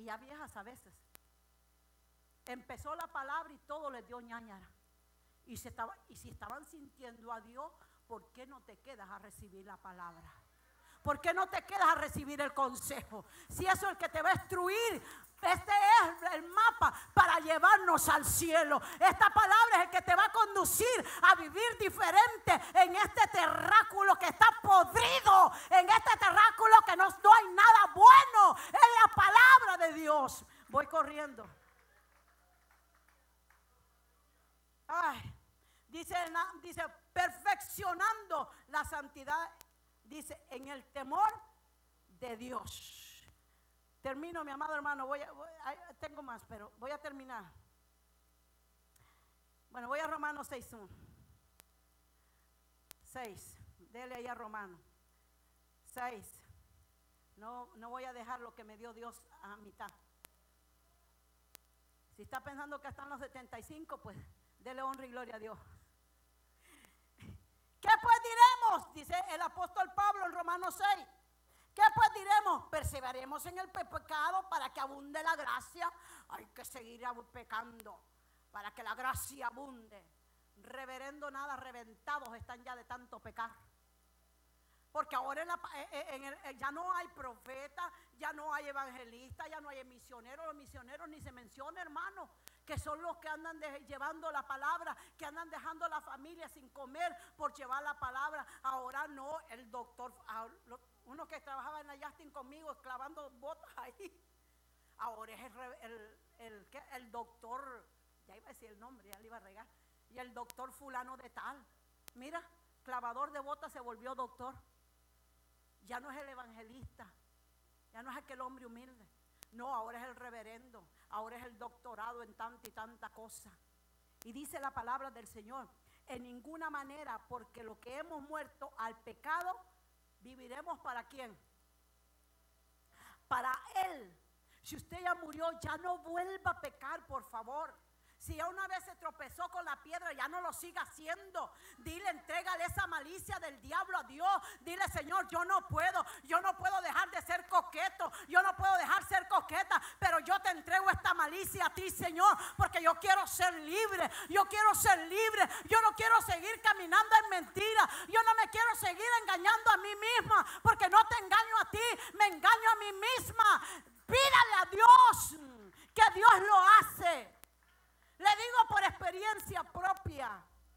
y a viejas a veces. Empezó la palabra y todo les dio ñañara. Y si estaban sintiendo a Dios, ¿por qué no te quedas a recibir la palabra? ¿Por qué no te quedas a recibir el consejo? Si eso es el que te va a instruir, este es el mapa para llevarnos al cielo. Esta palabra es el que te va a conducir a vivir diferente en este terráqueo que está podrido, en este terráqueo que no hay nada bueno. Es la palabra de Dios. Voy corriendo. Ay, dice perfeccionando la santidad. Dice, en el temor de Dios. Termino, mi amado hermano. Tengo más, pero voy a terminar. Bueno, voy a Romanos 6:1. 6. Dele ahí a Romanos 6. No voy a dejar lo que me dio Dios a mitad. Si está pensando que están los 75, pues dele honra y gloria a Dios. ¿Qué pues diremos? Dice el apóstol Pablo en Romanos 6. ¿Qué pues diremos? Perseveraremos en el pecado para que abunde la gracia. Hay que seguir pecando para que la gracia abunde. Reverendo nada, reventados están ya de tanto pecar. Porque ahora ya no hay profeta, ya no hay evangelista, ya no hay misioneros. Los misioneros ni se menciona, hermano, que son los que andan llevando la palabra, que andan dejando a la familia sin comer por llevar la palabra. Ahora no, el doctor, uno que trabajaba en la Justin conmigo, clavando botas ahí. Ahora es el doctor, ya iba a decir el nombre, ya le iba a regar. Y el doctor fulano de tal, mira, clavador de botas se volvió doctor. Ya no es el evangelista, ya no es aquel hombre humilde. No, ahora es el reverendo, ahora es el doctorado en tanta y tanta cosa. Y dice la palabra del Señor, en ninguna manera, porque lo que hemos muerto al pecado, viviremos ¿para quién? Para Él. Si usted ya murió, ya no vuelva a pecar, por favor. Si ya una vez se tropezó con la piedra, ya no lo siga haciendo. Dile, entrégale esa malicia del diablo a Dios. Dile, Señor, yo no puedo dejar de ser coqueto, yo no puedo dejar de ser coqueta, pero yo te entrego esta malicia a ti, Señor, porque yo quiero ser libre, yo no quiero seguir caminando en mentira, yo no me quiero seguir engañando a mí misma, porque no te engaño a ti, me engaño a mí misma. Pídale a Dios, que Dios lo hace. Le digo por experiencia propia.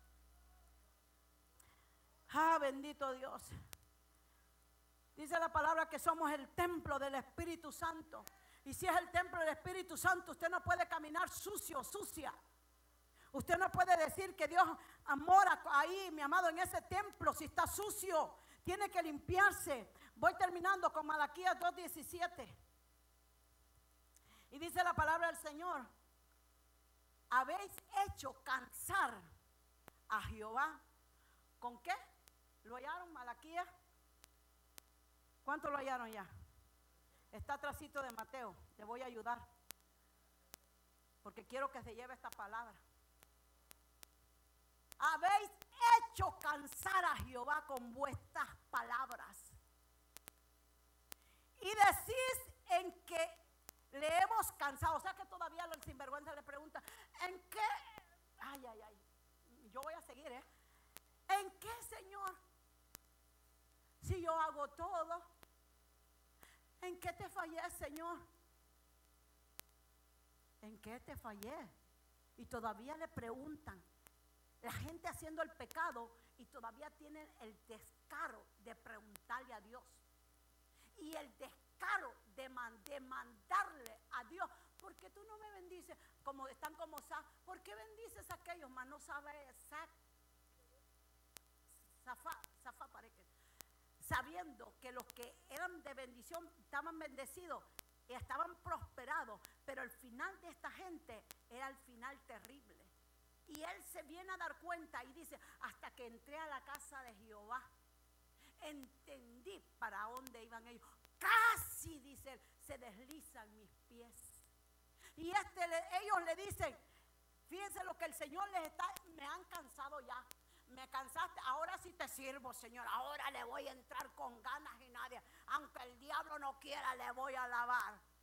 Bendito Dios. Dice la palabra que somos el templo del Espíritu Santo. Y si es el templo del Espíritu Santo, usted no puede caminar sucio, sucia. Usted no puede decir que Dios mora ahí, mi amado, en ese templo, si está sucio. Tiene que limpiarse. Voy terminando con Malaquías 2:17. Y dice la palabra del Señor: habéis hecho cansar a Jehová. ¿Con qué? ¿Lo hallaron, Malaquías? ¿Cuánto lo hallaron ya? Está atrásito de Mateo. Le voy a ayudar, porque quiero que se lleve esta palabra. Habéis hecho cansar a Jehová con vuestras palabras. Y decís en que le hemos cansado. O sea que todavía el sinvergüenza le pregunta, ¿en qué? Ay. Yo voy a seguir, ¿En qué, Señor? Si yo hago todo. ¿En qué te fallé, Señor? ¿En qué te fallé? Y todavía le preguntan. La gente haciendo el pecado y todavía tienen el descaro de preguntarle a Dios. Y el descaro de mandarle a Dios. ¿Por qué tú no me bendices? Como están como ¿por qué bendices a aquellos? Mas no sabe sabiendo que los que eran de bendición estaban bendecidos y estaban prosperados, pero el final de esta gente era el final terrible. Y él se viene a dar cuenta y dice: hasta que entré a la casa de Jehová, entendí para dónde iban ellos. Casi, dice él, se deslizan mis pies. Y ellos le dicen: fíjense lo que el Señor me han cansado ya. Me cansaste, ahora sí te sirvo, Señor. Ahora le voy a entrar con ganas y nadie. Aunque el diablo no quiera, le voy a alabar.